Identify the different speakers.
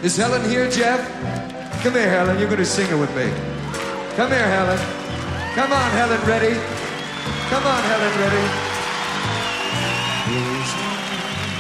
Speaker 1: Is Helen here, Jeff? Come here, Helen. You're going to sing it with me. Come here, Helen. Come on, Helen, ready? Come on, Helen, ready?